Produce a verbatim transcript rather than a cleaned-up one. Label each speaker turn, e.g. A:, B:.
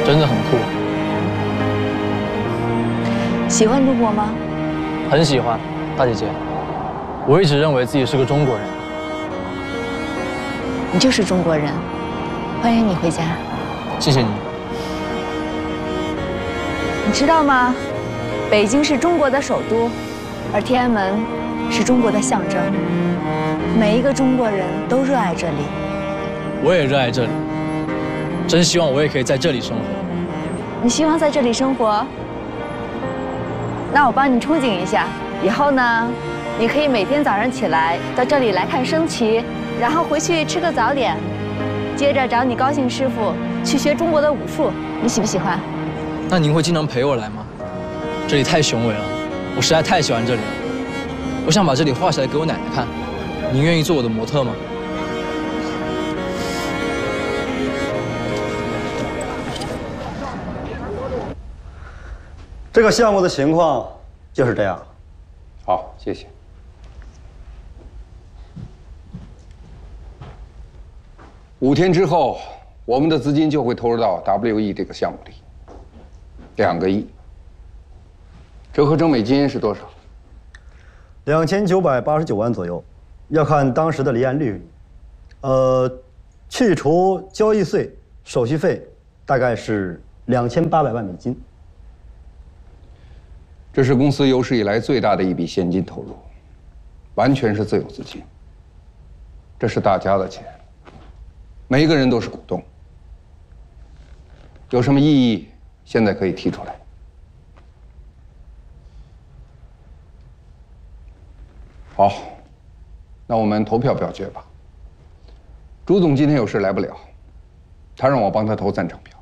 A: 真的很酷。
B: 喜欢中国吗？
A: 很喜欢，大姐姐。我一直认为自己是个中国人。
B: 你就是中国人，欢迎你回家。
A: 谢谢你。
B: 你知道吗？北京是中国的首都，而天安门是中国的象征。每一个中国人都热爱这里。
A: 我也热爱这里，真希望我也可以在这里生活。
B: 你希望在这里生活？那我帮你憧憬一下，以后呢，你可以每天早上起来到这里来看升旗，然后回去吃个早点，接着找你高兴师傅去学中国的武术，你喜不喜欢？
A: 那您会经常陪我来吗？这里太雄伟了，我实在太喜欢这里了。我想把这里画下来给我奶奶看，您愿意做我的模特吗？
C: 这个项目的情况就是这样。
D: 好，谢谢。五天之后，我们的资金就会投入到 W E 这个项目里，两个亿。折合成美金是多少？
C: 两千九百八十九万左右，要看当时的离岸利率。呃，去除交易税、手续费，大概是两千八百万美金。
D: 这是公司有史以来最大的一笔现金投入，完全是自有资金。这是大家的钱，每一个人都是股东。有什么异议，现在可以提出来。好，那我们投票表决吧。朱总今天有事来不了，他让我帮他投赞成票。